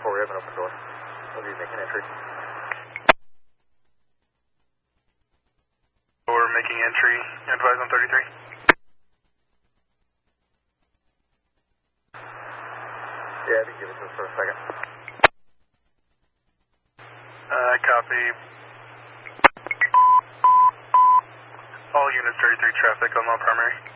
we have an open door. We'll be making entry. We're making entry. Advise on 33. Yeah, I think give it to us for a second. Copy. All units 33 traffic on Law Primary.